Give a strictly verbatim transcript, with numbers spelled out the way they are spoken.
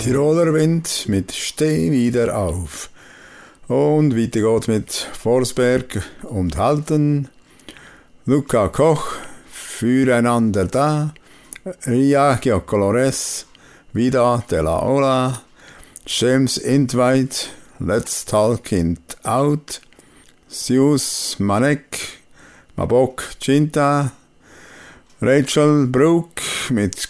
Tiroler Wind mit Steh wieder auf. Und weiter geht's mit Forsberg und Halten. Luca Koch, Füreinander da. Ria Giacolores, Vida de la Ola. James Intweit, Let's Talk It Out. Sius Manek, Mabok Cinta. Rachel Brook mit